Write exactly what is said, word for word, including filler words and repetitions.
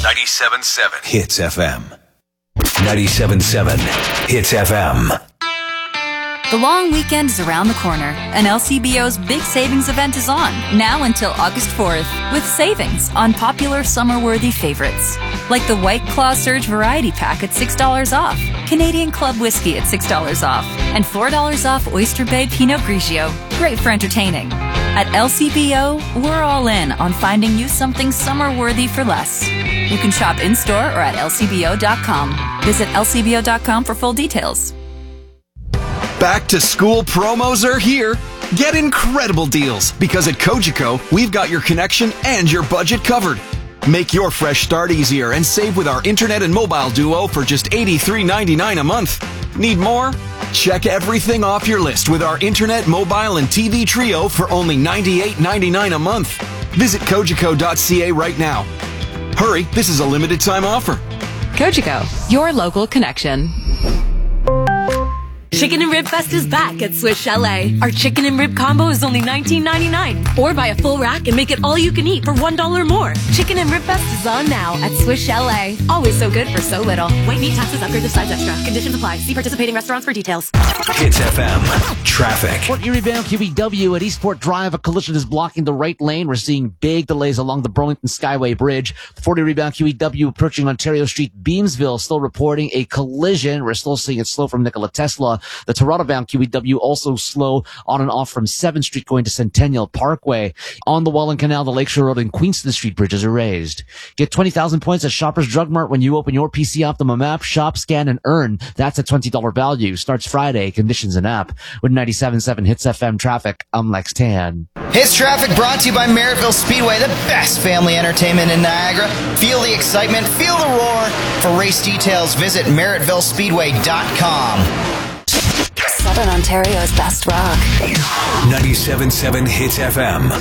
ninety-seven point seven Hits F M. ninety-seven point seven Hits F M. The long weekend is around the corner, and L C B O's big savings event is on, now until August fourth, with savings on popular summer-worthy favorites, like the White Claw Surge Variety Pack at six dollars off, Canadian Club Whiskey at six dollars off, and four dollars off Oyster Bay Pinot Grigio. Great for entertaining. At L C B O, we're all in on finding you something summer-worthy for less. You can shop in-store or at L C B O dot com. Visit L C B O dot com for full details. Back to school promos are here. Get incredible deals because at Cogeco, we've got your connection and your budget covered. Make your fresh start easier and save with our internet and mobile duo for just eighty-three ninety-nine a month. Need more? Check everything off your list with our internet, mobile, and T V trio for only ninety-eight ninety-nine a month. Visit Cogeco dot C A right now. Hurry, this is a limited time offer. Cogeco, your local connection. Chicken and Rib Fest is back at Swiss Chalet. Our chicken and rib combo is only nineteen ninety-nine. Or buy a full rack and make it all you can eat for one dollar more. Chicken and Rib Fest is on now at Swiss Chalet. Always so good for so little. White meat, taxes, upgrades of size extra. Conditions apply. See participating restaurants for details. Hits F M. Traffic. Fort Erie bound Q E W at Eastport Drive. A collision is blocking the right lane. We're seeing big delays along the Burlington Skyway Bridge. Fort Erie bound Q E W approaching Ontario Street, Beamsville, still reporting a collision. We're still seeing it slow from Nikola Tesla. The Toronto bound Q E W also slow on and off from seventh Street going to Centennial Parkway. On the Welland Canal, the Lakeshore Road and Queenston Street bridges are raised. Get twenty thousand points at Shoppers Drug Mart when you open your P C Optimum app. Shop, scan, and earn. That's a twenty dollars value. Starts Friday. Conditions and app. With ninety-seven point seven Hits F M traffic, I'm Lex Tan. Hits Traffic brought to you by Merrittville Speedway, the best family entertainment in Niagara. Feel the excitement, feel the roar. For race details, visit Merrittville Speedway dot com. Southern Ontario's best rock. ninety-seven point seven Hits F M.